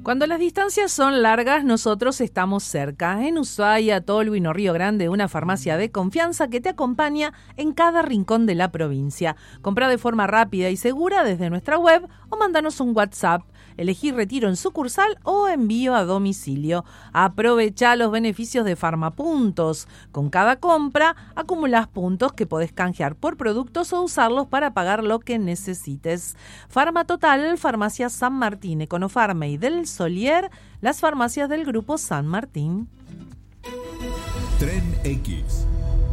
Cuando las distancias son largas, nosotros estamos cerca. En Ushuaia, Tolwyn o Río Grande, una farmacia de confianza que te acompaña en cada rincón de la provincia. Compra de forma rápida y segura desde nuestra web o mándanos un WhatsApp. Elegí retiro en sucursal o envío a domicilio. Aprovecha los beneficios de Farmapuntos. Con cada compra acumulás puntos que podés canjear por productos o usarlos para pagar lo que necesites. Farmatotal, Farmacia San Martín, Econofarma y Del Solier, las farmacias del Grupo San Martín. Tren X.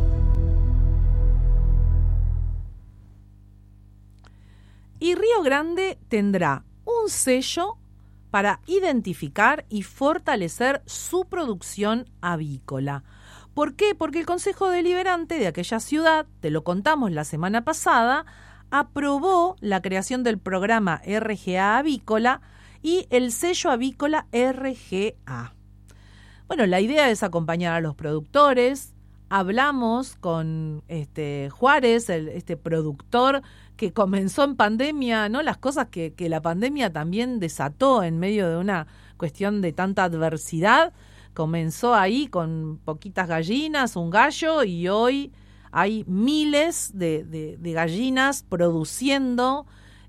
Y Río Grande tendrá un sello para identificar y fortalecer su producción avícola. ¿Por qué? Porque el Consejo Deliberante de aquella ciudad, te lo contamos la semana pasada, aprobó la creación del programa RGA Avícola y el sello avícola RGA. Bueno, la idea es acompañar a los productores. Hablamos con Juárez, este productor que comenzó en pandemia, ¿no? Las cosas que la pandemia también desató en medio de una cuestión de tanta adversidad. Comenzó ahí con poquitas gallinas, un gallo, y hoy hay miles de gallinas produciendo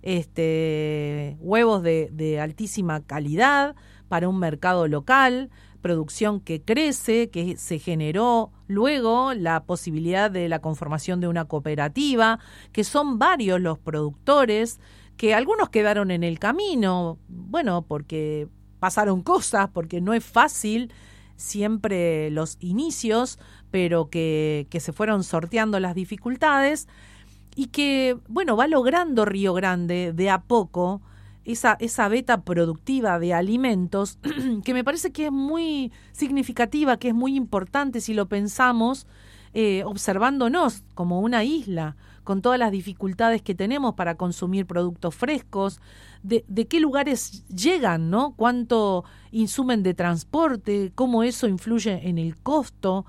huevos de altísima calidad para un mercado local, producción que crece, que se generó luego la posibilidad de la conformación de una cooperativa, que son varios los productores, que algunos quedaron en el camino, bueno, porque pasaron cosas, porque no es fácil siempre los inicios, pero que se fueron sorteando las dificultades y que, bueno, va logrando Río Grande de a poco esa beta productiva de alimentos que me parece que es muy significativa, que es muy importante si lo pensamos observándonos como una isla, con todas las dificultades que tenemos para consumir productos frescos, de qué lugares llegan, ¿no? Cuánto insumen de transporte, cómo eso influye en el costo,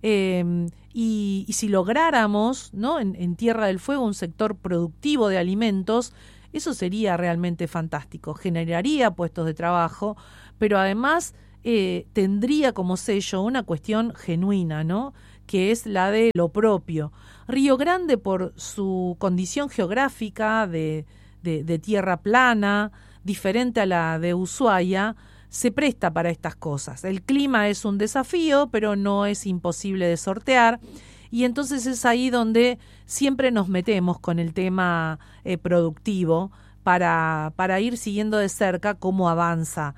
y si lográramos, ¿no? en Tierra del Fuego un sector productivo de alimentos, eso sería realmente fantástico, generaría puestos de trabajo, pero además tendría como sello una cuestión genuina, ¿no? Que es la de lo propio. Río Grande, por su condición geográfica de tierra plana, diferente a la de Ushuaia, se presta para estas cosas. El clima es un desafío, pero no es imposible de sortear. Y entonces es ahí donde siempre nos metemos con el tema productivo para ir siguiendo de cerca cómo avanza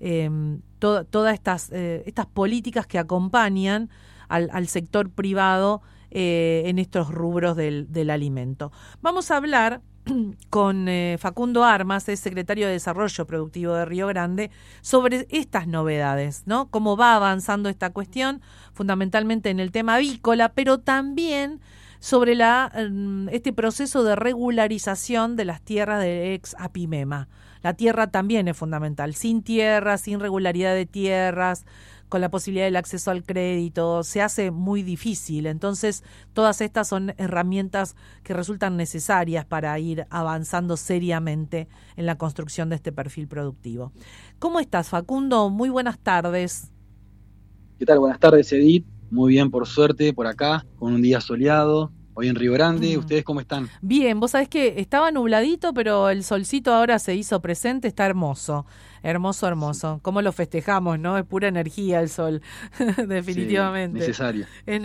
todas estas políticas que acompañan al sector privado en estos rubros del alimento. Vamos a hablar con Facundo Armas, es secretario de Desarrollo Productivo de Río Grande, sobre estas novedades, ¿no? Cómo va avanzando esta cuestión, fundamentalmente en el tema avícola, pero también sobre este proceso de regularización de las tierras de ex Apimema. La tierra también es fundamental. Sin tierra, sin regularidad de tierras, con la posibilidad del acceso al crédito, se hace muy difícil. Entonces, todas estas son herramientas que resultan necesarias para ir avanzando seriamente en la construcción de este perfil productivo. ¿Cómo estás, Facundo? Muy buenas tardes. ¿Qué tal? Buenas tardes, Edith. Muy bien, por suerte, por acá, con un día soleado, hoy en Río Grande. ¿Ustedes cómo están? Bien, vos sabés que estaba nubladito, pero el solcito ahora se hizo presente, está hermoso. Hermoso, hermoso. Sí. ¿Cómo lo festejamos, no? Es pura energía el sol, definitivamente. Sí, necesario. Es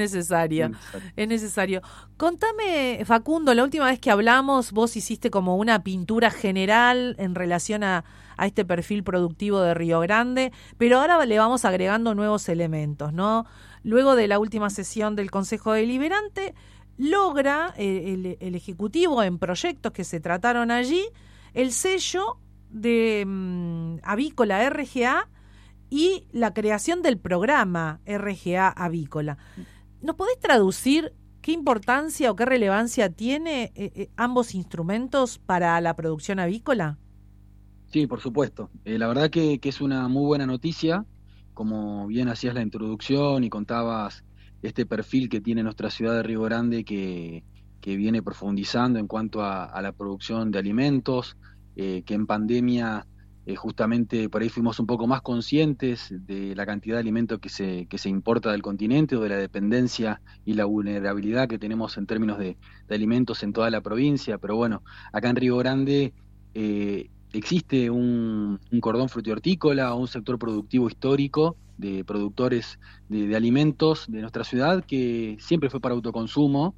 necesario. Contame, Facundo, la última vez que hablamos, vos hiciste como una pintura general en relación a este perfil productivo de Río Grande, pero ahora le vamos agregando nuevos elementos, ¿no? Luego de la última sesión del Consejo Deliberante, logra el Ejecutivo, en proyectos que se trataron allí, el sello de Avícola RGA y la creación del programa RGA Avícola. ¿Nos podés traducir qué importancia o qué relevancia tiene ambos instrumentos para la producción avícola? Sí, por supuesto. La verdad que es una muy buena noticia, como bien hacías la introducción y contabas este perfil que tiene nuestra ciudad de Río Grande que viene profundizando en cuanto a la producción de alimentos, que en pandemia justamente por ahí fuimos un poco más conscientes de la cantidad de alimentos que se importa del continente o de la dependencia y la vulnerabilidad que tenemos en términos de alimentos en toda la provincia. Pero bueno, acá en Río Grande existe un cordón frutihortícola o un sector productivo histórico de productores de alimentos de nuestra ciudad que siempre fue para autoconsumo.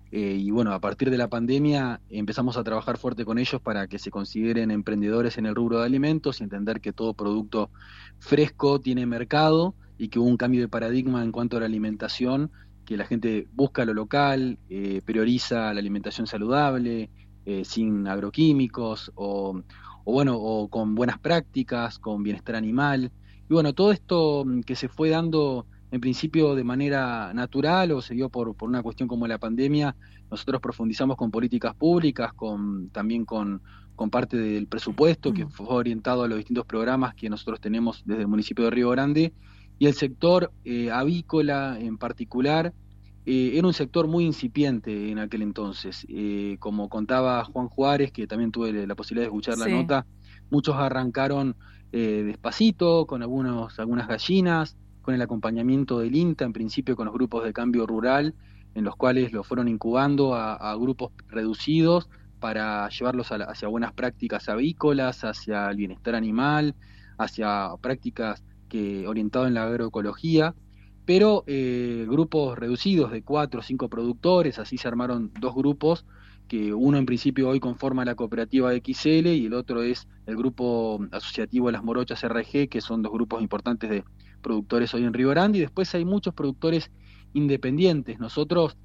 Y bueno, a partir de la pandemia empezamos a trabajar fuerte con ellos para que se consideren emprendedores en el rubro de alimentos y entender que todo producto fresco tiene mercado y que hubo un cambio de paradigma en cuanto a la alimentación, que la gente busca lo local, prioriza la alimentación saludable, sin agroquímicos o bueno, o con buenas prácticas, con bienestar animal. Y bueno, todo esto que se fue dando en principio de manera natural o se dio por una cuestión como la pandemia, nosotros profundizamos con políticas públicas, también con parte del presupuesto que fue orientado a los distintos programas que nosotros tenemos desde el municipio de Río Grande, y el sector avícola en particular era un sector muy incipiente en aquel entonces. Como contaba Juan Juárez, que también tuve la posibilidad de escuchar la nota, muchos arrancaron despacito, con algunas gallinas, con el acompañamiento del INTA, en principio con los grupos de cambio rural, en los cuales lo fueron incubando a grupos reducidos para llevarlos hacia buenas prácticas avícolas, hacia el bienestar animal, hacia prácticas orientadas en la agroecología, pero grupos reducidos de 4 o 5 productores. Así se armaron 2 grupos, que uno en principio hoy conforma la cooperativa XL y el otro es el grupo asociativo de Las Morochas RG, que son 2 grupos importantes de productores hoy en Río Grande, y después hay muchos productores independientes. Nosotros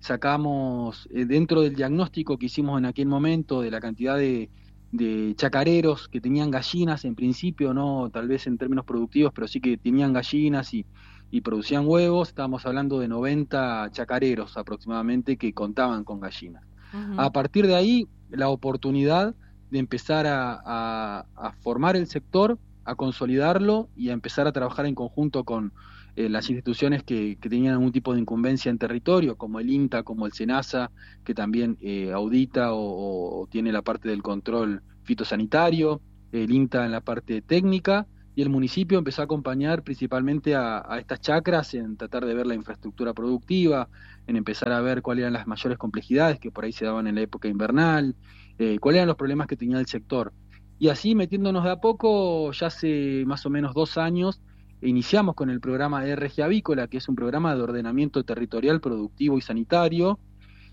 sacamos, dentro del diagnóstico que hicimos en aquel momento de la cantidad de chacareros que tenían gallinas, en principio, no tal vez en términos productivos, pero sí que tenían gallinas y producían huevos, estábamos hablando de 90 chacareros aproximadamente que contaban con gallinas. A partir de ahí, la oportunidad de empezar a formar el sector, a consolidarlo y a empezar a trabajar en conjunto con las instituciones que tenían algún tipo de incumbencia en territorio, como el INTA, como el SENASA, que también audita o tiene la parte del control fitosanitario, el INTA en la parte técnica, y el municipio empezó a acompañar principalmente a estas chacras en tratar de ver la infraestructura productiva, en empezar a ver cuáles eran las mayores complejidades que por ahí se daban en la época invernal, cuáles eran los problemas que tenía el sector. Y así, metiéndonos de a poco, ya hace más o menos 2 años, iniciamos con el programa RG Avícola, que es un programa de ordenamiento territorial, productivo y sanitario,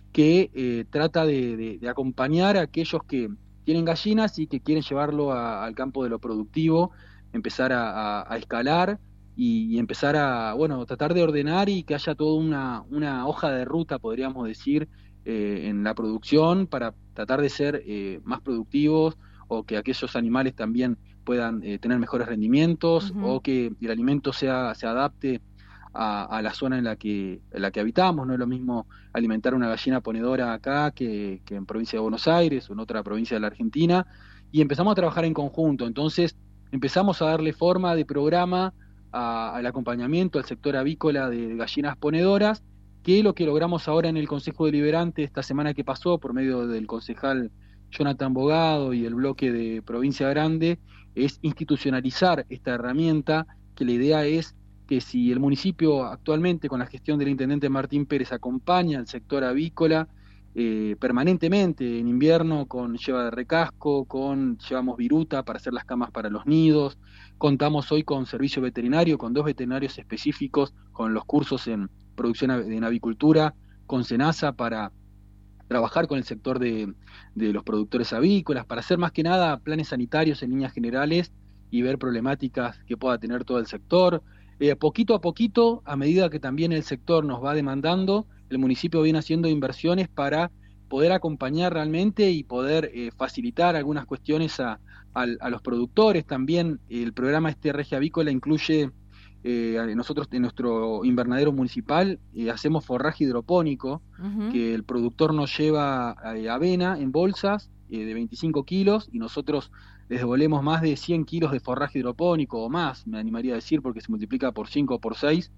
que trata de acompañar a aquellos que tienen gallinas y que quieren llevarlo al campo de lo productivo, empezar a escalar y empezar a, bueno, tratar de ordenar y que haya toda una hoja de ruta, podríamos decir, en la producción para tratar de ser más productivos, o que aquellos animales también puedan tener mejores rendimientos, o que el alimento se adapte a la zona en la que habitamos. No es lo mismo alimentar una gallina ponedora acá que en provincia de Buenos Aires o en otra provincia de la Argentina, y empezamos a trabajar en conjunto. Entonces empezamos a darle forma de programa al acompañamiento al sector avícola de gallinas ponedoras, que lo que logramos ahora en el Consejo Deliberante esta semana que pasó, por medio del concejal Jonathan Bogado y el bloque de Provincia Grande, es institucionalizar esta herramienta, que la idea es que si el municipio actualmente, con la gestión del intendente Martín Pérez, acompaña al sector avícola permanentemente en invierno con lleva de recasco, llevamos viruta para hacer las camas para los nidos, contamos hoy con servicio veterinario, con 2 veterinarios específicos, con los cursos en producción en avicultura, con SENASA para trabajar con el sector de los productores avícolas, para hacer más que nada planes sanitarios en líneas generales y ver problemáticas que pueda tener todo el sector. Poquito a poquito, a medida que también el sector nos va demandando, el municipio viene haciendo inversiones para poder acompañar realmente y poder facilitar algunas cuestiones a los productores. También el programa RG Avícola incluye, nosotros en nuestro invernadero municipal hacemos forraje hidropónico, que el productor nos lleva avena en bolsas de 25 kilos y nosotros les devolvemos más de 100 kilos de forraje hidropónico o más, me animaría a decir, porque se multiplica por 5 o por 6.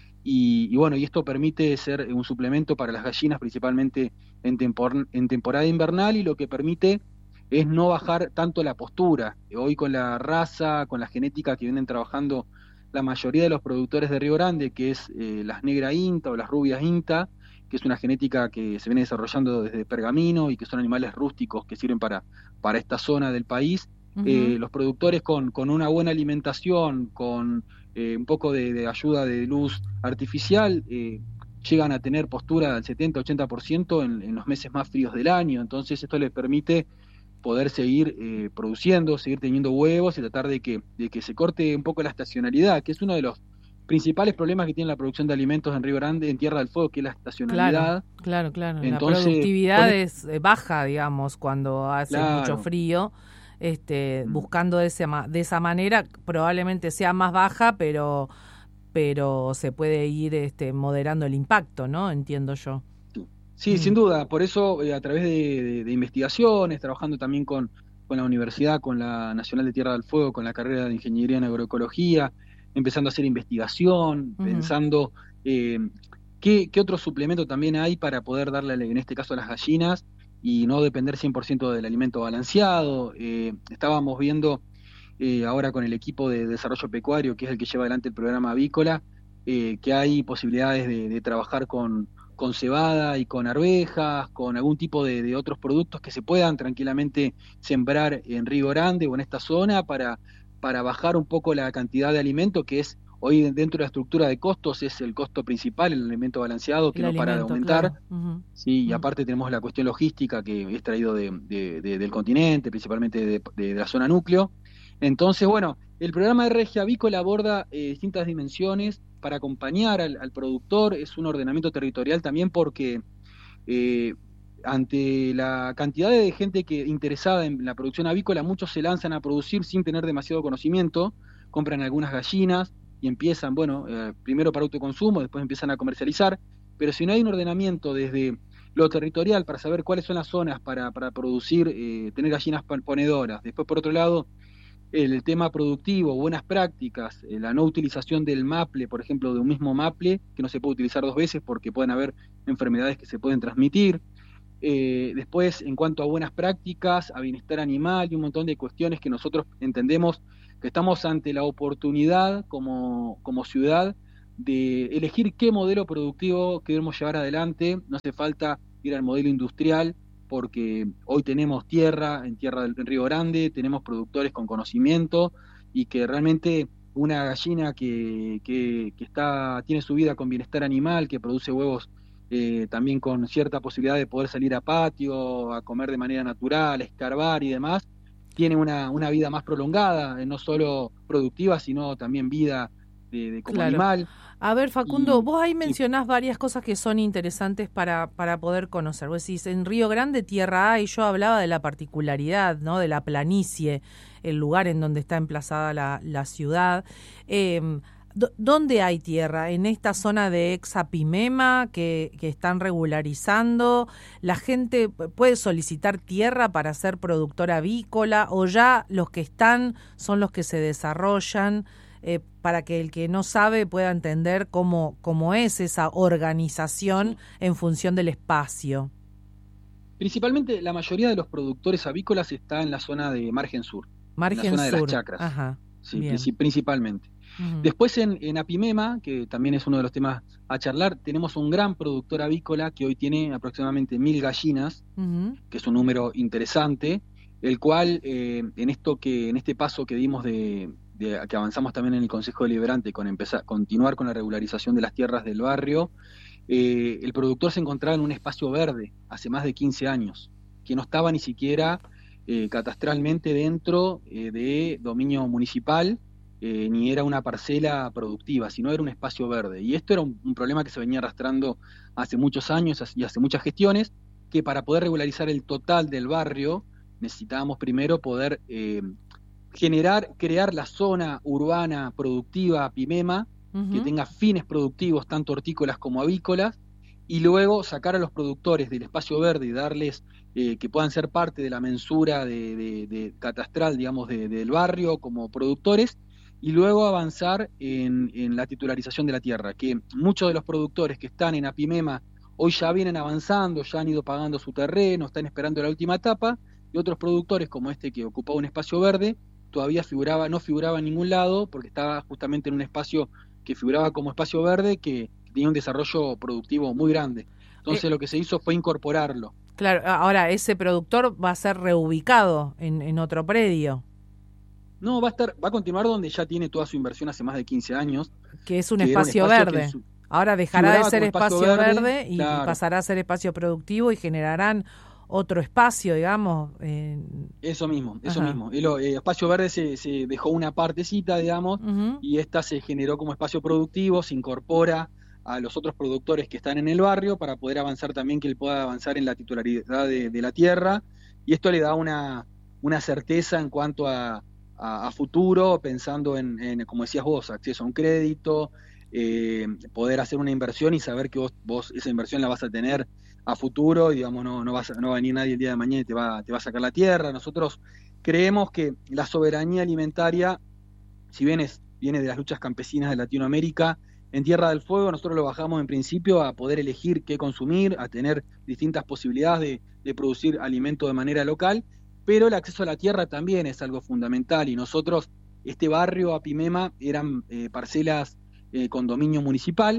Y bueno, y esto permite ser un suplemento para las gallinas, principalmente en temporada invernal, y lo que permite es no bajar tanto la postura. Hoy con la raza, con la genética que vienen trabajando la mayoría de los productores de Río Grande, que es las negra INTA o las rubias INTA, que es una genética que se viene desarrollando desde Pergamino y que son animales rústicos que sirven para esta zona del país. Ujú. Los productores con una buena alimentación, con un poco de ayuda de luz artificial, llegan a tener postura del 70-80% en los meses más fríos del año. Entonces esto les permite poder seguir produciendo, seguir teniendo huevos y tratar de que se corte un poco la estacionalidad, que es uno de los principales problemas que tiene la producción de alimentos en Río Grande, en Tierra del Fuego, que es la Claro, estacionalidad. claro, claro. La Entonces, productividad es baja, digamos, cuando hace mucho claro. frío. Mm. Buscando de esa manera, probablemente sea más baja, pero se puede ir moderando el impacto, ¿no? Entiendo yo. Sí, Mm. sin duda. Por eso, a través de investigaciones, trabajando también con la universidad, con la Nacional de Tierra del Fuego, con la carrera de Ingeniería en Agroecología, empezando a hacer investigación, Ujú. pensando eh, qué otro suplemento también hay para poder darle, en este caso, a las gallinas y no depender 100% del alimento balanceado. Estábamos viendo ahora con el equipo de desarrollo pecuario, que es el que lleva adelante el programa avícola, que hay posibilidades de trabajar con cebada y con arvejas, con algún tipo de otros productos que se puedan tranquilamente sembrar en Río Grande o en esta zona para bajar un poco la cantidad de alimento que es hoy dentro de la estructura de costos, es el costo principal, el alimento balanceado que El no para de alimento, aumentar. claro. Ujú. Sí, y Mm. aparte tenemos la cuestión logística que es traído del continente, principalmente de la zona núcleo. Entonces, bueno, el programa de Regia Avícola aborda distintas dimensiones para acompañar al productor, es un ordenamiento territorial también porque eh, ante la cantidad de gente que interesada en la producción avícola, muchos se lanzan a producir sin tener demasiado conocimiento, compran algunas gallinas y empiezan, bueno, primero para autoconsumo, después empiezan a comercializar, pero si no hay un ordenamiento desde lo territorial para saber cuáles son las zonas para producir, tener gallinas ponedoras, después por otro lado el tema productivo, buenas prácticas, la no utilización del maple, por ejemplo, de un mismo maple, que no se puede utilizar dos veces porque pueden haber enfermedades que se pueden transmitir. Después, en cuanto a buenas prácticas, a bienestar animal y un montón de cuestiones que nosotros entendemos que estamos ante la oportunidad como ciudad de elegir qué modelo productivo queremos llevar adelante. No hace falta ir al modelo industrial, porque hoy tenemos tierra, en Río Grande, tenemos productores con conocimiento y que realmente una gallina que tiene su vida con bienestar animal, que produce huevos también con cierta posibilidad de poder salir a patio, a comer de manera natural, a escarbar y demás, tiene una vida más prolongada, no solo productiva, sino también vida como Claro. animal. A ver, Facundo, Y vos ahí sí, mencionás varias cosas que son interesantes para poder conocer. Vos decís, en Río Grande tierra hay, yo hablaba de la particularidad, ¿no? De la planicie, el lugar en donde está emplazada la ciudad. ¿Dónde hay tierra? ¿En esta zona de Exapimema que están regularizando? ¿La gente puede solicitar tierra para ser productor avícola o ya los que están son los que se desarrollan? Para que el que no sabe pueda entender cómo es esa organización sí. en función del espacio. Principalmente la mayoría de los productores avícolas está en la zona de Margen Sur, en la Margen zona de las Sur, chacras, ajá, sí, bien. principalmente. Ujú, Después en Apimema, que también es uno de los temas a charlar, tenemos un gran productor avícola que hoy tiene aproximadamente 1000 gallinas, ujú, que es un número interesante, el cual en este paso que dimos que avanzamos también en el Consejo Deliberante con continuar con la regularización de las tierras del barrio, el productor se encontraba en un espacio verde hace más de 15 años, que no estaba ni siquiera catastralmente dentro de dominio municipal, ni era una parcela productiva, sino era un espacio verde. Y esto era un problema que se venía arrastrando hace muchos años y hace muchas gestiones, que para poder regularizar el total del barrio necesitábamos primero poder crear la zona urbana productiva Pimema, que ujú. tenga fines productivos, tanto hortícolas como avícolas, y luego sacar a los productores del espacio verde y darles que puedan ser parte de la mensura de catastral, digamos, del barrio como productores, y luego avanzar en la titularización de la tierra, que muchos de los productores que están en Apimema hoy ya vienen avanzando, ya han ido pagando su terreno, están esperando la última etapa, y otros productores como este que ocupaba un espacio verde, todavía no figuraba en ningún lado porque estaba justamente en un espacio que figuraba como espacio verde que tenía un desarrollo productivo muy grande. Entonces lo que se hizo fue incorporarlo. Claro, ahora ese productor va a ser reubicado en otro predio. No, va a continuar donde ya tiene toda su inversión hace más de 15 años. Que es un espacio verde. Ahora dejará de ser espacio verde y claro, pasará a ser espacio productivo y generarán otro espacio, digamos. Eso mismo. El espacio verde se dejó una partecita, digamos, y esta se generó como espacio productivo, se incorpora a los otros productores que están en el barrio para poder avanzar también, que él pueda avanzar en la titularidad de la tierra, y esto le da una certeza en cuanto a futuro, pensando en, como decías vos, acceso a un crédito, poder hacer una inversión y saber que vos esa inversión la vas a tener a futuro, y digamos, no va a venir nadie el día de mañana y te va a sacar la tierra. Nosotros creemos que la soberanía alimentaria, si bien viene de las luchas campesinas de Latinoamérica, en Tierra del Fuego nosotros lo bajamos en principio a poder elegir qué consumir, a tener distintas posibilidades de producir alimento de manera local, pero el acceso a la tierra también es algo fundamental, y nosotros, este barrio Apimema, eran parcelas con dominio municipal,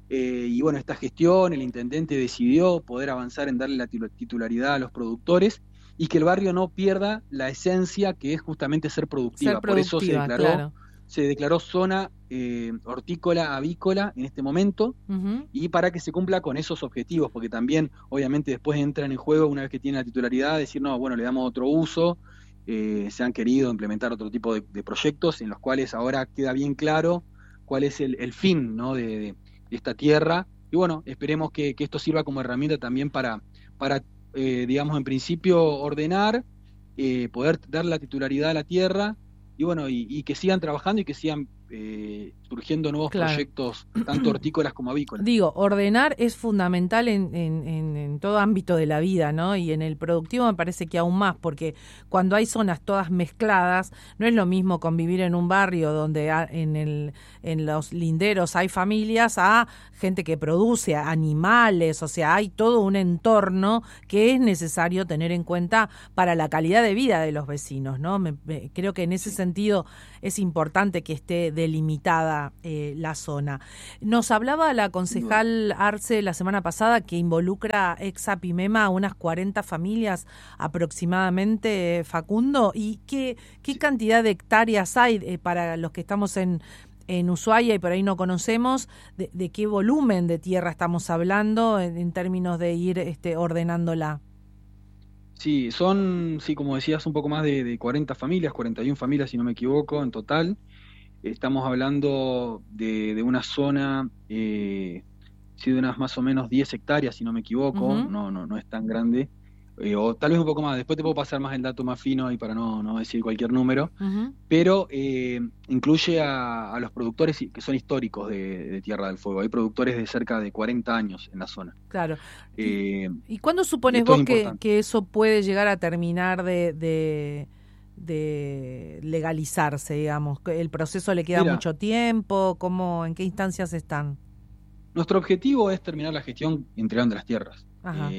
y bueno, esta gestión, el intendente decidió poder avanzar en darle la titularidad a los productores y que el barrio no pierda la esencia que es justamente ser productiva. Por eso se declaró zona hortícola, avícola en este momento, y para que se cumpla con esos objetivos, porque también obviamente después entran en juego, una vez que tienen la titularidad, decir, no, bueno, le damos otro uso. Se han querido implementar otro tipo de proyectos en los cuales ahora queda bien claro cuál es el fin, ¿no?, de esta tierra, y bueno, esperemos que esto sirva como herramienta también para digamos, en principio ordenar, poder dar la titularidad a la tierra, y bueno, y que sigan trabajando y que sigan surgiendo nuevos proyectos, tanto hortícolas como avícolas. Digo, ordenar es fundamental en todo ámbito de la vida, ¿no? Y en el productivo me parece que aún más, porque cuando hay zonas todas mezcladas, no es lo mismo convivir en un barrio donde en los linderos hay familias, a gente que produce animales, o sea, hay todo un entorno que es necesario tener en cuenta para la calidad de vida de los vecinos, ¿no? Creo que en ese sentido es importante que esté delimitada la zona. Nos hablaba la concejal Arce la semana pasada que involucra ex Apimema a unas 40 familias aproximadamente, Facundo, y qué cantidad de hectáreas hay para los que estamos en Ushuaia y por ahí no conocemos, de qué volumen de tierra estamos hablando en términos de ir ordenándola. Sí, como decías, un poco más de 40 familias, 41 familias si no me equivoco en total. Estamos hablando de una zona, de unas más o menos 10 hectáreas si no me equivoco, no es tan grande, o tal vez un poco más. Después te puedo pasar más el dato más fino ahí para no decir cualquier número, pero incluye a los productores que son históricos de Tierra del Fuego. Hay productores de cerca de 40 años en la zona. Claro. ¿Y cuándo supones vos que eso puede llegar a terminar de legalizarse, digamos? ¿El proceso le queda mucho tiempo? ¿En qué instancias están? Nuestro objetivo es terminar la gestión entregando las tierras.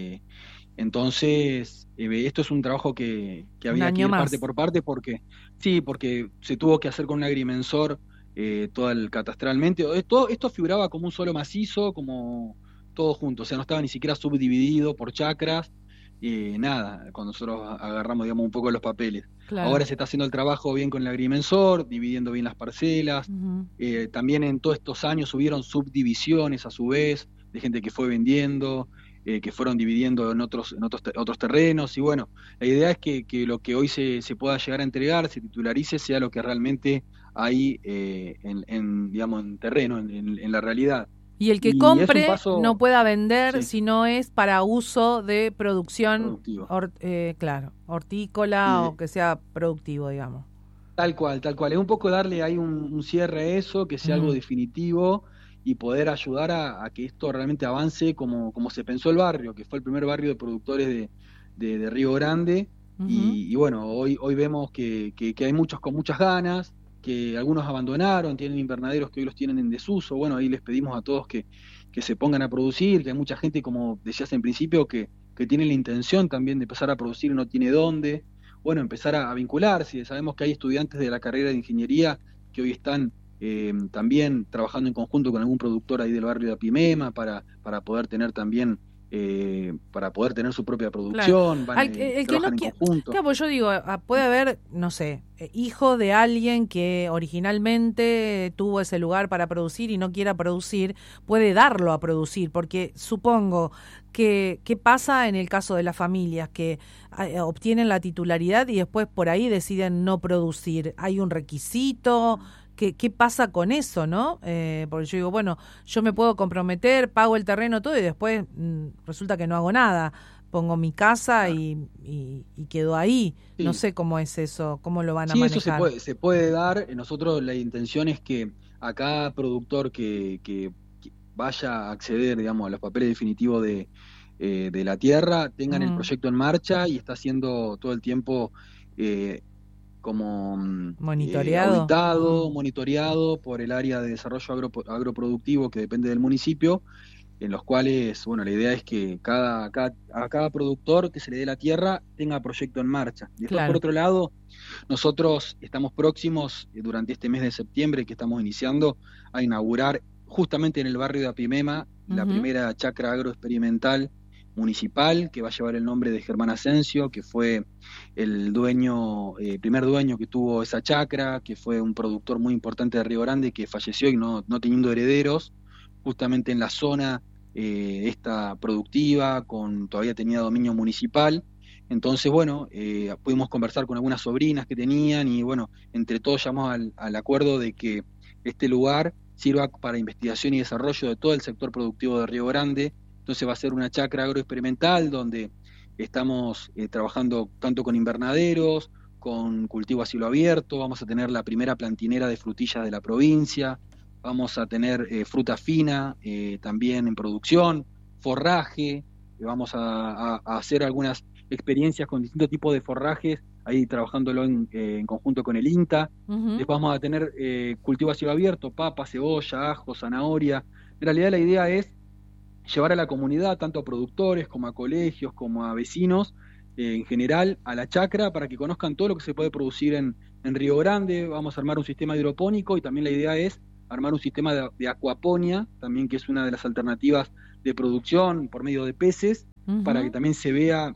Entonces, esto es un trabajo que había que ir parte por parte, porque se tuvo que hacer con un agrimensor todo catastralmente. Esto figuraba como un solo macizo, como todo junto, o sea, no estaba ni siquiera subdividido por chacras, nada, cuando nosotros agarramos, digamos, un poco los papeles. Claro. Ahora se está haciendo el trabajo bien con el agrimensor, dividiendo bien las parcelas. También en todos estos años hubieron subdivisiones a su vez, de gente que fue vendiendo, que fueron dividiendo en otros terrenos, y bueno, la idea es que lo que hoy se pueda llegar a entregar, se titularice, sea lo que realmente hay en terreno, en la realidad. Y el que compre no pueda vender si no es para uso de producción, hortícola, o que sea productivo, digamos. Tal cual. Es un poco darle ahí un cierre a eso, que sea algo definitivo, y poder ayudar a que esto realmente avance como se pensó el barrio, que fue el primer barrio de productores de Río Grande, y bueno, hoy vemos que hay muchos con muchas ganas, que algunos abandonaron, tienen invernaderos que hoy los tienen en desuso. Bueno, ahí les pedimos a todos que se pongan a producir, que hay mucha gente, como decías en principio, que que tiene la intención también de empezar a producir y no tiene dónde, bueno, empezar a vincularse. Sabemos que hay estudiantes de la carrera de ingeniería que hoy están también trabajando en conjunto con algún productor ahí del barrio de Apimema para poder tener también para poder tener su propia producción, claro. Trabajan en conjunto. Claro, pues yo digo, puede haber, no sé, hijo de alguien que originalmente tuvo ese lugar para producir y no quiera producir, puede darlo a producir, porque supongo que ¿qué pasa en el caso de las familias que obtienen la titularidad y después por ahí deciden no producir? ¿Hay un requisito? ¿Qué pasa con eso, no? Porque yo digo, bueno, yo me puedo comprometer, pago el terreno, todo, y después resulta que no hago nada. Pongo mi casa y quedo ahí. Sí. No sé cómo es eso, cómo lo van a manejar. Sí, eso se puede dar. Nosotros la intención es que a cada productor que vaya a acceder, digamos, a los papeles definitivos de la tierra, tengan el proyecto en marcha y está haciendo todo el tiempo... como monitoreado, monitoreado por el área de desarrollo agroproductivo que depende del municipio, en los cuales, bueno, la idea es que a cada productor que se le dé la tierra tenga proyecto en marcha. Después, claro. Por otro lado, nosotros estamos próximos, durante este mes de septiembre que estamos iniciando, a inaugurar justamente en el barrio de Apimema la primera chacra agroexperimental municipal, que va a llevar el nombre de Germán Asensio, que fue el primer dueño que tuvo esa chacra, que fue un productor muy importante de Río Grande, que falleció y no teniendo herederos, justamente en la zona esta productiva, todavía tenía dominio municipal. Entonces, bueno, pudimos conversar con algunas sobrinas que tenían y, bueno, entre todos llegamos al acuerdo de que este lugar sirva para investigación y desarrollo de todo el sector productivo de Río Grande. Entonces va a ser una chacra agroexperimental donde estamos trabajando tanto con invernaderos, con cultivo a cielo abierto, vamos a tener la primera plantinera de frutillas de la provincia, vamos a tener fruta fina también en producción, forraje, vamos a hacer algunas experiencias con distintos tipos de forrajes, ahí trabajándolo en conjunto con el INTA. Después vamos a tener cultivo a cielo abierto, papa, cebolla, ajo, zanahoria. En realidad la idea es llevar a la comunidad, tanto a productores como a colegios, como a vecinos, en general, a la chacra, para que conozcan todo lo que se puede producir en Río Grande. Vamos a armar un sistema hidropónico y también la idea es armar un sistema de acuaponia, también que es una de las alternativas de producción por medio de peces, para que también se vea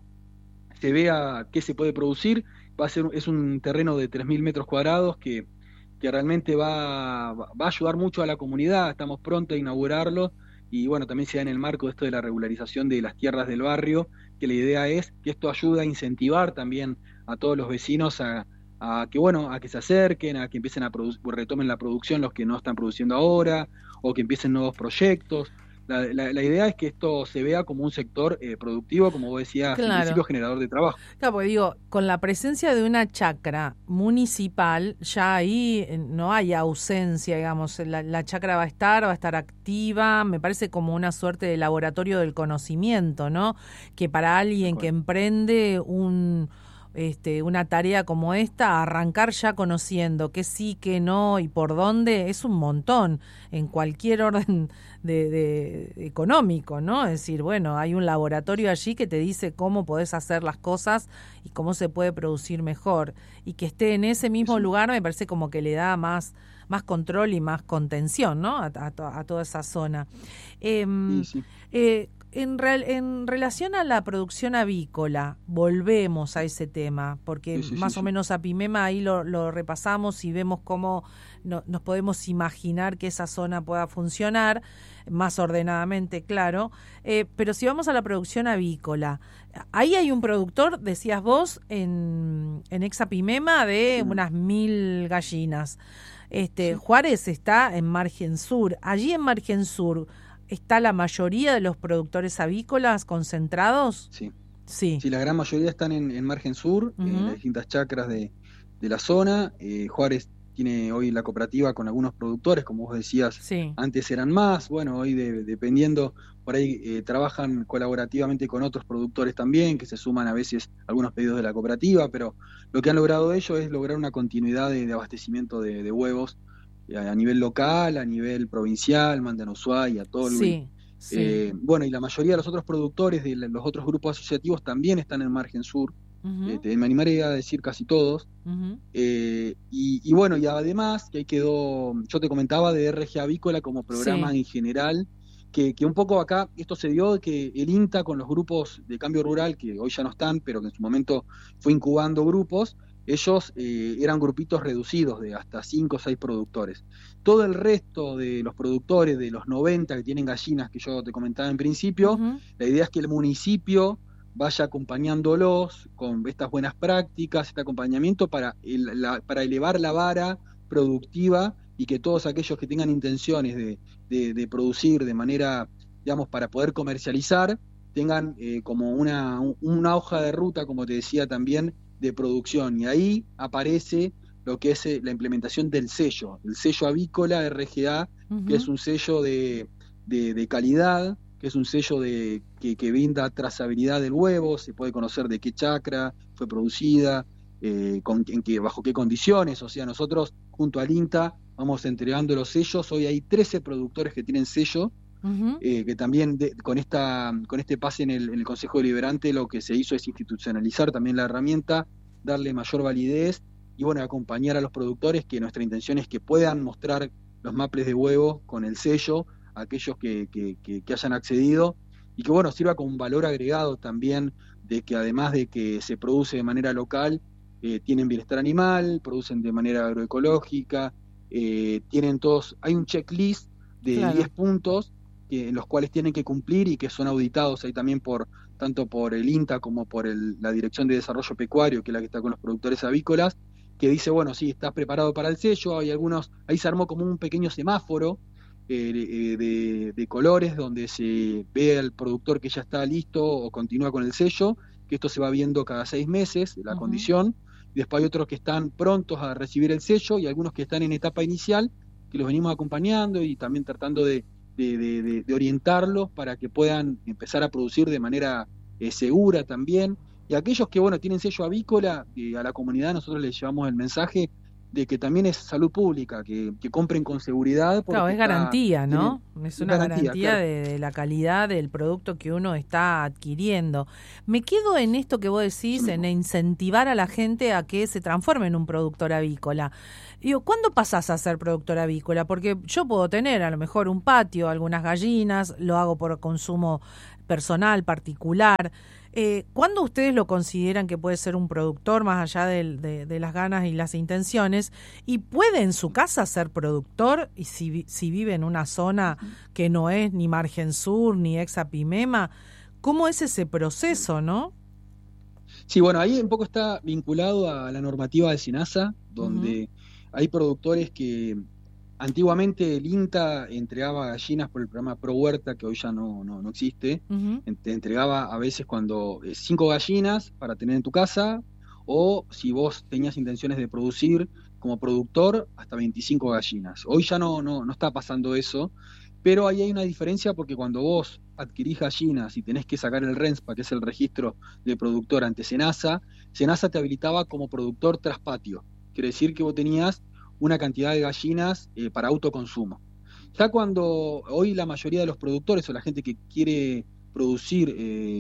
qué se puede producir. Es un terreno de 3.000 metros cuadrados que realmente va a ayudar mucho a la comunidad. Estamos pronto a inaugurarlo. Y bueno, también se da en el marco de esto de la regularización de las tierras del barrio, que la idea es que esto ayuda a incentivar también a todos los vecinos a que se acerquen, a que empiecen a retomen la producción los que no están produciendo ahora, o que empiecen nuevos proyectos. La idea es que esto se vea como un sector productivo, como vos decías, claro. En principio generador de trabajo. Claro, porque digo, con la presencia de una chacra municipal, ya ahí no hay ausencia, digamos, la chacra va a estar activa, me parece como una suerte de laboratorio del conocimiento, ¿no? Que para alguien que emprende una tarea como esta, arrancar ya conociendo qué sí, qué no y por dónde, es un montón en cualquier orden de económico, ¿no? Es decir, bueno, hay un laboratorio allí que te dice cómo podés hacer las cosas y cómo se puede producir mejor, y que esté en ese mismo lugar me parece como que le da más control y más contención, ¿no? A toda esa zona. En relación a la producción avícola, volvemos a ese tema, porque más o menos Apimema ahí lo repasamos y vemos cómo nos podemos imaginar que esa zona pueda funcionar más ordenadamente, claro. Pero si vamos a la producción avícola, ahí hay un productor, decías vos, en Exapimema de unas 1.000 gallinas. Juárez está en Margen Sur. Allí en Margen Sur, ¿está la mayoría de los productores avícolas concentrados? Sí, la gran mayoría están en Margen Sur, en las distintas chacras de la zona. Juárez tiene hoy la cooperativa con algunos productores, como vos decías, antes eran más, bueno, hoy dependiendo, por ahí trabajan colaborativamente con otros productores también, que se suman a veces algunos pedidos de la cooperativa, pero lo que han logrado ellos es lograr una continuidad de abastecimiento de huevos a nivel local, a nivel provincial, mandan a Ushuaia, todo Sí. Bueno, y la mayoría de los otros productores de los otros grupos asociativos también están en Margen Sur, Ujú, me animaría a decir casi todos. ujú. Y bueno, y además, que ahí quedó, yo te comentaba de RG Avícola como programa Sí. en general, que un poco acá esto se dio de que el INTA con los grupos de cambio rural, que hoy ya no están, pero que en su momento fue incubando grupos, ellos eran grupitos reducidos de hasta 5 o 6 productores. Todo el resto de los productores, de los 90 que tienen gallinas que yo te comentaba en principio, Ujú. la idea es que el municipio vaya acompañándolos con estas buenas prácticas, este acompañamiento para elevar la vara productiva y que todos aquellos que tengan intenciones de producir de manera, digamos, para poder comercializar, tengan como una hoja de ruta, como te decía también, de producción. Y ahí aparece lo que es la implementación del sello, el sello avícola RGA, que es Ujú. un sello de calidad, que es un sello que brinda trazabilidad del huevo, se puede conocer de qué chacra fue producida, bajo qué condiciones. O sea, nosotros junto al INTA vamos entregando los sellos. Hoy hay 13 productores que tienen sello, Ujú. que también con este pase en el Consejo Deliberante lo que se hizo es institucionalizar también la herramienta, darle mayor validez y bueno, acompañar a los productores, que nuestra intención es que puedan mostrar los maples de huevo con el sello a aquellos que hayan accedido, y que bueno, sirva como un valor agregado también de que además de que se produce de manera local, tienen bienestar animal, producen de manera agroecológica, tienen todos, hay un checklist de 10 Claro. puntos en los cuales tienen que cumplir y que son auditados ahí también tanto por el INTA como por la Dirección de Desarrollo Pecuario, que es la que está con los productores avícolas, que dice, bueno, sí, estás preparado para el sello. Ahí se armó como un pequeño semáforo de colores donde se ve al productor que ya está listo o continúa con el sello, que esto se va viendo cada 6 meses, la Ujú. condición. Y después hay otros que están prontos a recibir el sello y algunos que están en etapa inicial, que los venimos acompañando y también tratando de orientarlos para que puedan empezar a producir de manera segura también. Y aquellos que, bueno, tienen sello avícola, a la comunidad nosotros les llevamos el mensaje de que también es salud pública, que compren con seguridad Claro, porque es garantía, tienen, ¿no? Es es una garantía, garantía claro. de la calidad del producto que uno está adquiriendo. Me quedo en esto que vos Eso decís, en mismo. incentivar a la gente a que se transforme en un productor avícola. Digo, ¿cuándo pasás a ser productor avícola? Porque yo puedo tener a lo mejor un patio, algunas gallinas, lo hago por consumo personal, particular. ¿Cuándo ustedes lo consideran que puede ser un productor, más allá de las ganas y las intenciones? ¿Y puede en su casa ser productor? Y si vive en una zona que no es ni Margen Sur ni Exapimema, ¿cómo es ese proceso, no? Sí, bueno, ahí un poco está vinculado a la normativa de SENASA, Ujú, donde hay productores que antiguamente el INTA entregaba gallinas por el programa Pro Huerta, que hoy ya no existe. ujú. Te entregaba a veces cuando 5 gallinas para tener en tu casa, o si vos tenías intenciones de producir como productor, hasta 25 gallinas. Hoy ya no está pasando eso, pero ahí hay una diferencia porque cuando vos adquirís gallinas y tenés que sacar el RENSPA, que es el registro de productor ante SENASA, SENASA te habilitaba como productor tras patio. Quiere decir que vos tenías una cantidad de gallinas para autoconsumo. Ya cuando hoy la mayoría de los productores o la gente que quiere producir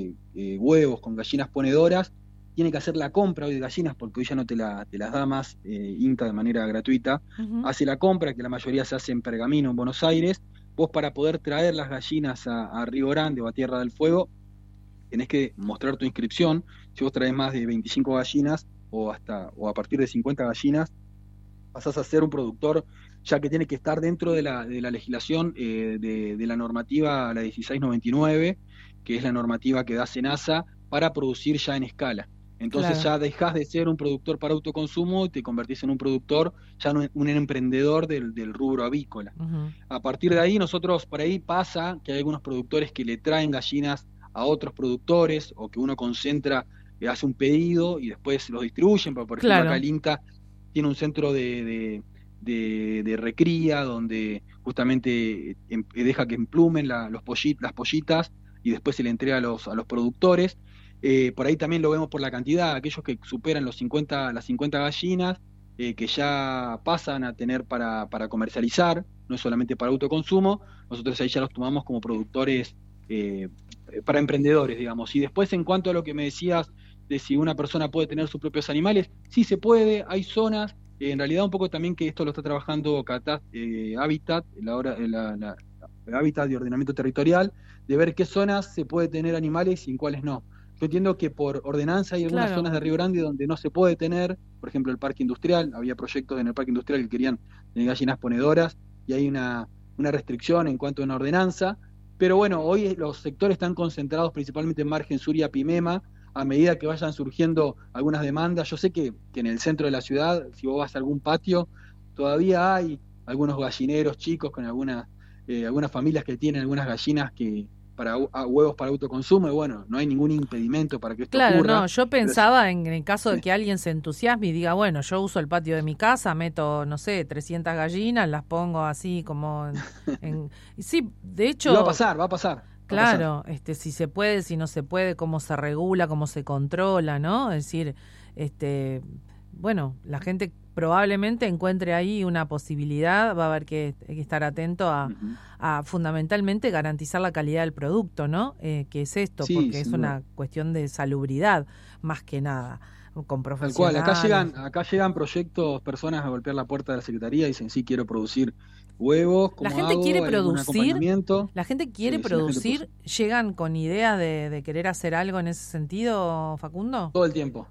huevos con gallinas ponedoras, tiene que hacer la compra hoy de gallinas, porque hoy ya no te las da más INTA de manera gratuita, Ujú. hace la compra, que la mayoría se hace en Pergamino, en Buenos Aires. Vos, para poder traer las gallinas a Río Grande o a Tierra del Fuego, tenés que mostrar tu inscripción. Si vos traes más de 25 gallinas o a partir de 50 gallinas, pasás a ser un productor, ya que tiene que estar dentro de la legislación de la normativa, la 1699, que es la normativa que da SENASA para producir ya en escala. Entonces Claro, ya dejás de ser un productor para autoconsumo y te convertís en un productor, ya no un emprendedor del rubro avícola. ujú, A partir de ahí, nosotros por ahí pasa que hay algunos productores que le traen gallinas a otros productores, o que uno concentra, hace un pedido y después los distribuyen. Por ejemplo, acá claro, el INTA tiene un centro de recría donde justamente deja que emplumen las pollitas y después se le entrega a los productores. Por ahí también lo vemos por la cantidad, aquellos que superan las 50 gallinas, que ya pasan a tener para comercializar. no es solamente para autoconsumo, nosotros ahí ya los tomamos como productores para emprendedores, digamos. Y después, en cuanto a lo que me decías de si una persona puede tener sus propios animales, sí se puede, hay zonas, en realidad un poco también que esto lo está trabajando Hábitat, la Hábitat de ordenamiento territorial, de ver qué zonas se puede tener animales y en cuáles no. Yo entiendo que por ordenanza hay algunas zonas de Río Grande donde no se puede tener, por ejemplo el parque industrial, había proyectos en el parque industrial que querían tener gallinas ponedoras y hay una restricción en cuanto a una ordenanza, pero bueno, hoy los sectores están concentrados principalmente en Margen Sur y Apimema. A medida que vayan surgiendo algunas demandas, yo sé que en el centro de la ciudad, si vos vas a algún patio, todavía hay algunos gallineros chicos con algunas familias que tienen algunas gallinas que para huevos para autoconsumo, y bueno, no hay ningún impedimento para que esto ocurra. Claro, no, yo pensaba en el caso de que alguien se entusiasme y diga, bueno, yo uso el patio de mi casa, meto, no sé, 300 gallinas, las pongo así como sí, de hecho... Y va a pasar. Claro, si se puede, si no se puede, cómo se regula, cómo se controla, ¿no? Es decir, bueno, la gente probablemente encuentre ahí una posibilidad, va a haber que estar atento a fundamentalmente garantizar la calidad del producto, ¿no? Que es esto, sí, porque es una cuestión de salubridad, más que nada, con profesionales. Tal cual, acá llegan proyectos, personas a golpear la puerta de la Secretaría y dicen, sí, quiero producir huevos, la gente quiere producir, llegan con ideas de querer hacer algo en ese sentido, Facundo. Todo el tiempo.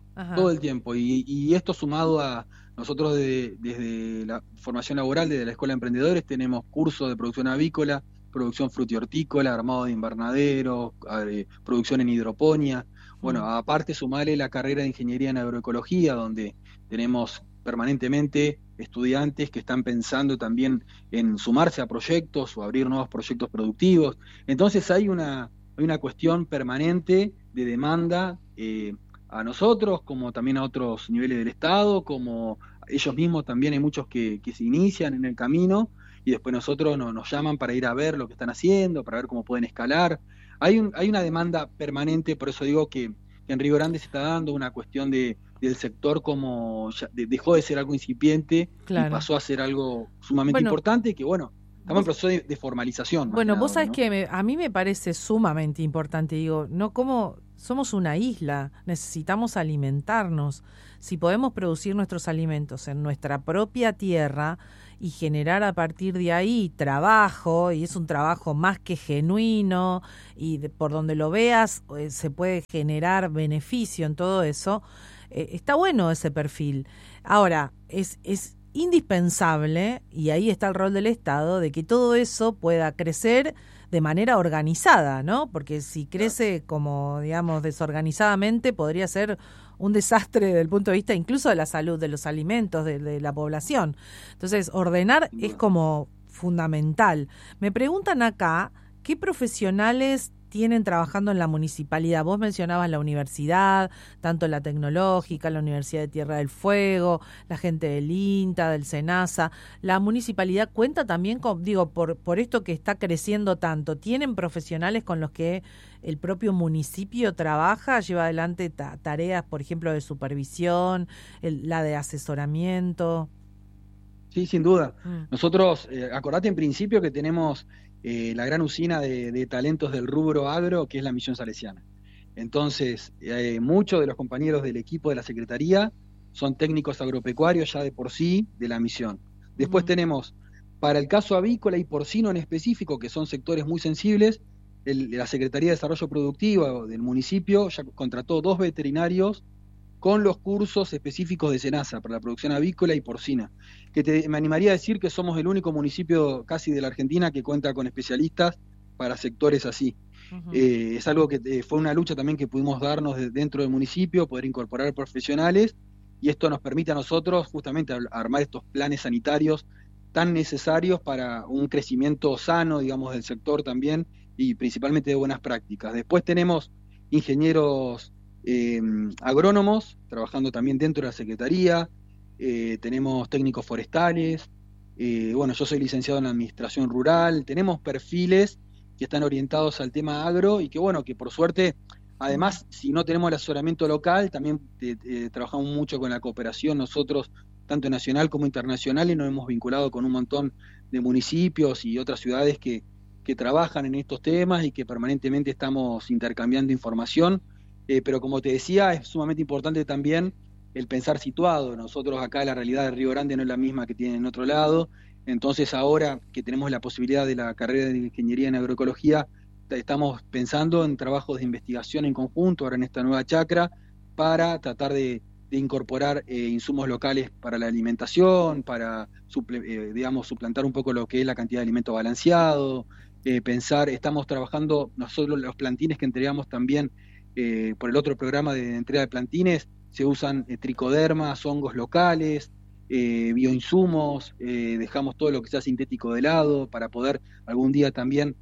Y esto sumado a nosotros desde la formación laboral, desde la Escuela de Emprendedores, tenemos cursos de producción avícola, producción frutihortícola, armado de invernaderos, producción en hidroponía. Bueno, aparte sumarle la carrera de Ingeniería en Agroecología, donde tenemos permanentemente estudiantes que están pensando también en sumarse a proyectos o abrir nuevos proyectos productivos. Entonces hay una cuestión permanente de demanda a nosotros, como también a otros niveles del Estado, como ellos mismos también hay muchos que se inician en el camino y después nosotros nos llaman para ir a ver lo que están haciendo, para ver cómo pueden escalar. Hay una demanda permanente, por eso digo que en Río Grande se está dando una cuestión del sector como dejó de ser algo incipiente y pasó a ser algo sumamente importante, que bueno, estamos en proceso de formalización. Bueno, vos sabés que a mí me parece sumamente importante, digo, no como somos una isla, necesitamos alimentarnos. Si podemos producir nuestros alimentos en nuestra propia tierra y generar a partir de ahí trabajo, y es un trabajo más que genuino, y por donde lo veas se puede generar beneficio en todo eso, está bueno ese perfil. Ahora, es indispensable, y ahí está el rol del Estado, de que todo eso pueda crecer de manera organizada, ¿no? Porque si crece como, digamos, desorganizadamente, podría ser un desastre desde el punto de vista incluso de la salud, de los alimentos, de la población. Entonces, ordenar es como fundamental. Me preguntan acá, ¿qué profesionales tienen trabajando en la municipalidad? Vos mencionabas la universidad, tanto la tecnológica, la Universidad de Tierra del Fuego, la gente del INTA, del SENASA. ¿La municipalidad cuenta también con, por esto que está creciendo tanto, tienen profesionales con los que el propio municipio trabaja, lleva adelante tareas, por ejemplo, de supervisión, la de asesoramiento? Sí, sin duda. Nosotros, acordate en principio que tenemos la gran usina de talentos del rubro agro, que es la Misión Salesiana. Entonces, muchos de los compañeros del equipo de la Secretaría son técnicos agropecuarios ya de por sí de la misión. Después tenemos, para el caso avícola y porcino en específico, que son sectores muy sensibles, la Secretaría de Desarrollo Productivo del municipio ya contrató 2 veterinarios con los cursos específicos de SENASA para la producción avícola y porcina, que me animaría a decir que somos el único municipio casi de la Argentina que cuenta con especialistas para sectores así. Es algo que fue una lucha también que pudimos darnos dentro del municipio, poder incorporar profesionales, y esto nos permite a nosotros justamente armar estos planes sanitarios tan necesarios para un crecimiento sano, digamos, del sector también, y principalmente de buenas prácticas. Después tenemos ingenieros agrónomos trabajando también dentro de la Secretaría, tenemos técnicos forestales, bueno, yo soy licenciado en Administración Rural, tenemos perfiles que están orientados al tema agro y que bueno, que por suerte, además, si no tenemos el asesoramiento local, también trabajamos mucho con la cooperación nosotros, tanto nacional como internacional, y nos hemos vinculado con un montón de municipios y otras ciudades que trabajan en estos temas y que permanentemente estamos intercambiando información, pero como te decía, es sumamente importante también el pensar situado. Nosotros acá la realidad de Río Grande no es la misma que tienen en otro lado, entonces ahora que tenemos la posibilidad de la carrera de Ingeniería en Agroecología, estamos pensando en trabajos de investigación en conjunto ahora en esta nueva chacra para tratar de incorporar insumos locales para la alimentación, para suplantar un poco lo que es la cantidad de alimento balanceado, estamos trabajando nosotros los plantines que entregamos también por el otro programa de entrega de plantines, se usan tricodermas, hongos locales, bioinsumos, dejamos todo lo que sea sintético de lado para poder algún día también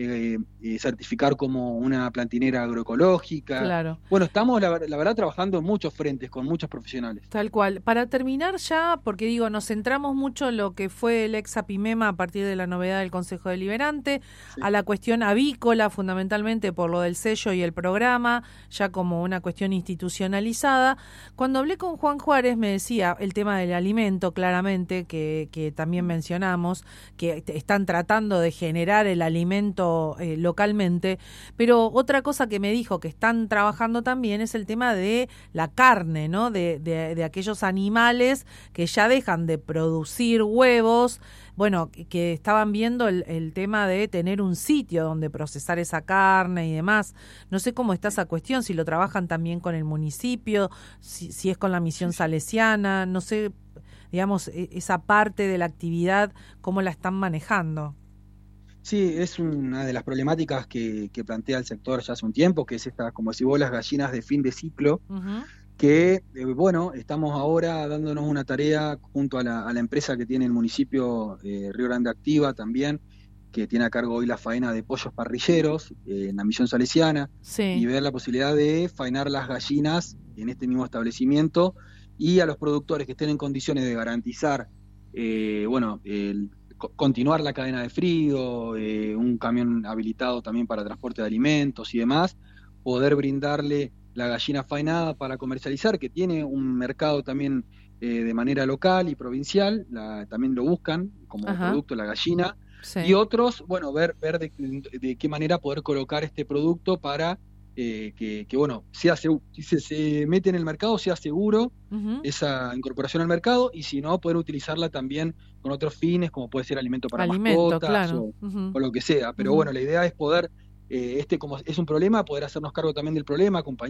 certificar como una plantinera agroecológica. Claro. Bueno, estamos la verdad trabajando en muchos frentes con muchos profesionales. Tal cual. Para terminar ya, porque digo, nos centramos mucho en lo que fue el ex Apimema a partir de la novedad del Consejo Deliberante, sí, a la cuestión avícola fundamentalmente por lo del sello y el programa, ya como una cuestión institucionalizada. Cuando hablé con Juan Juárez me decía el tema del alimento, claramente, que también mencionamos, que están tratando de generar el alimento localmente, pero otra cosa que me dijo que están trabajando también es el tema de la carne, ¿no? De aquellos animales que ya dejan de producir huevos, bueno, que estaban viendo el tema de tener un sitio donde procesar esa carne y demás. No sé cómo está esa cuestión, si lo trabajan también con el municipio, si es con la misión salesiana, no sé, digamos, esa parte de la actividad, cómo la están manejando. Sí, es una de las problemáticas que plantea el sector ya hace un tiempo, que es esta, como decís vos, las gallinas de fin de ciclo, que, bueno, estamos ahora dándonos una tarea junto a la empresa que tiene el municipio Río Grande Activa también, que tiene a cargo hoy la faena de pollos parrilleros en la misión salesiana, sí, y ver la posibilidad de faenar las gallinas en este mismo establecimiento, y a los productores que estén en condiciones de garantizar, continuar la cadena de frío, un camión habilitado también para transporte de alimentos y demás, poder brindarle la gallina faenada para comercializar, que tiene un mercado también de manera local y provincial, también lo buscan como producto la gallina, sí, y otros, bueno, ver de qué manera poder colocar este producto para que bueno, si se mete en el mercado, sea seguro esa incorporación al mercado, y si no, poder utilizarla también con otros fines, como puede ser alimento para mascotas, claro, o lo que sea. Pero bueno, la idea es poder, como es un problema, poder hacernos cargo también del problema, acompañar